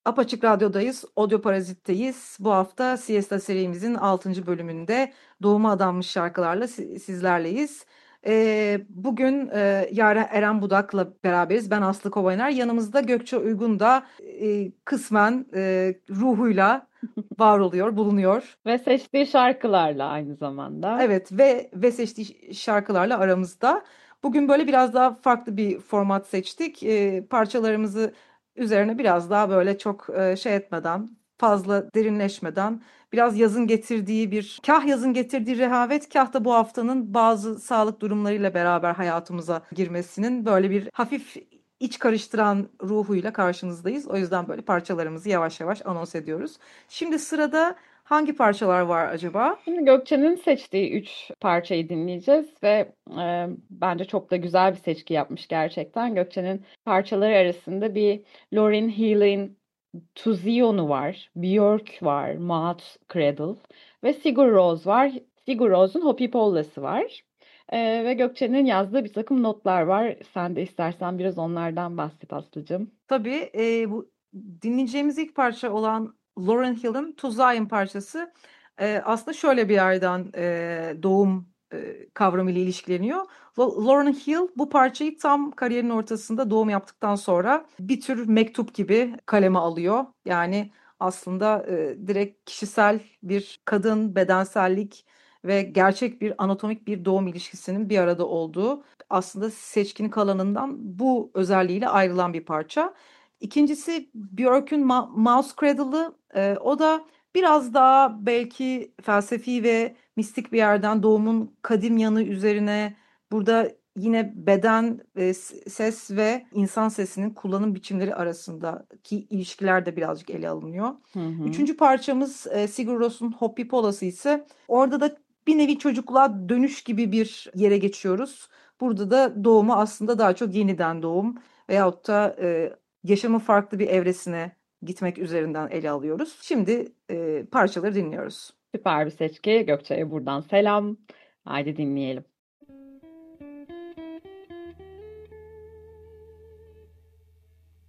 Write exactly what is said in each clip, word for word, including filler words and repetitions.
Apaçık Radyo'dayız, Audio Parazit'teyiz. Bu hafta Siesta serimizin altıncı bölümünde doğuma adanmış şarkılarla si- sizlerleyiz. Ee, bugün e, Yaren Eren Budak'la beraberiz. Ben Aslı Kobayner. Yanımızda Gökçe Uygun da e, kısmen e, ruhuyla var oluyor, bulunuyor. Ve seçtiği şarkılarla aynı zamanda. Evet ve ve seçtiği şarkılarla aramızda. Bugün böyle biraz daha farklı bir format seçtik. Ee, parçalarımızı üzerine biraz daha böyle çok e, şey etmeden, fazla derinleşmeden, biraz yazın getirdiği bir, kah yazın getirdiği rehavet, kah da bu haftanın bazı sağlık durumlarıyla beraber hayatımıza girmesinin böyle bir hafif iç karıştıran ruhuyla karşınızdayız. O yüzden böyle parçalarımızı yavaş yavaş anons ediyoruz. Şimdi sırada hangi parçalar var acaba? Şimdi Gökçe'nin seçtiği üç parçayı dinleyeceğiz ve e, bence çok da güzel bir seçki yapmış gerçekten. Gökçe'nin parçaları arasında bir Lauryn Hill'in Tuzion'u var, Björk var, Maud Cradle ve Sigur Rós var. Sigur Rós'un Hopi Polla'sı var. E, ve Gökçe'nin yazdığı bir takım notlar var. Sen de istersen biraz onlardan bahset Aslı'cığım. Tabii e, bu dinleyeceğimiz ilk parça olan Lauryn Hill'in To Zion parçası e, aslında şöyle bir yerden e, doğum e, kavramıyla ilişkileniyor. Lo- Lauryn Hill bu parçayı tam kariyerinin ortasında doğum yaptıktan sonra bir tür mektup gibi kaleme alıyor. Yani aslında e, direkt kişisel bir kadın bedensellik ve gerçek bir anatomik bir doğum ilişkisinin bir arada olduğu aslında seçkin kalanından bu özelliğiyle ayrılan bir parça. İkincisi Björk'ün Ma- Mouse Cradle'ı. E, o da biraz daha belki felsefi ve mistik bir yerden doğumun kadim yanı üzerine burada yine beden, e, ses ve insan sesinin kullanım biçimleri arasındaki ilişkiler de birazcık ele alınıyor. Hı hı. Üçüncü parçamız e, Sigur Ros'un Hopi Pola'sı ise orada da bir nevi çocukluğa dönüş gibi bir yere geçiyoruz. Burada da doğumu aslında daha çok yeniden doğum veyahut da e, yaşamın farklı bir evresine gitmek üzerinden ele alıyoruz. Şimdi e, parçaları dinliyoruz. Süper bir seçki. Gökçe'ye buradan selam. Haydi dinleyelim.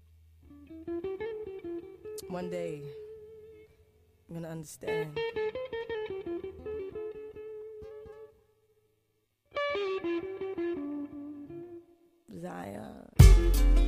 One day, I'm gonna understand.